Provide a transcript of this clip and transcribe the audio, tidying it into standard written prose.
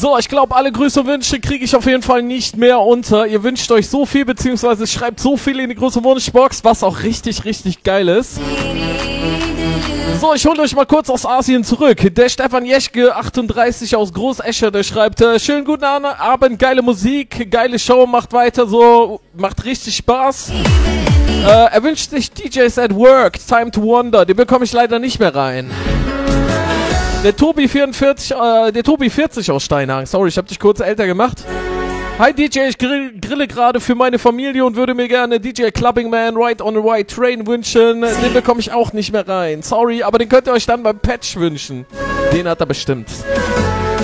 So, ich glaube, alle Grüße und Wünsche kriege ich auf jeden Fall nicht mehr unter. Ihr wünscht euch so viel, beziehungsweise schreibt so viel in die große Wunschbox, was auch richtig, richtig geil ist. So, ich hole euch mal kurz aus Asien zurück. Der Stefan Jeschke, 38 aus Großescher, der schreibt, schönen guten Abend, geile Musik, geile Show, macht weiter so, macht richtig Spaß. Er wünscht sich DJs at Work, Time to Wonder, den bekomme ich leider nicht mehr rein. Der Tobi 40 aus Steinhagen, sorry, ich habe dich kurz älter gemacht. Hi DJ, ich grille gerade für meine Familie und würde mir gerne DJ Clubbing Man Right on a White Train wünschen. Den bekomme ich auch nicht mehr rein. Sorry, aber den könnt ihr euch dann beim Patch wünschen. Den hat er bestimmt.